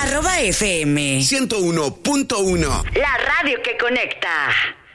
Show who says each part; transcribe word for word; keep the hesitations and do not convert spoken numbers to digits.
Speaker 1: Arroba F M
Speaker 2: ciento uno punto uno.
Speaker 1: La radio que conecta.